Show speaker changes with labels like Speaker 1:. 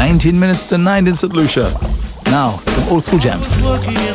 Speaker 1: 19 minutes to 9 in St. Lucia. Now, some old school jams.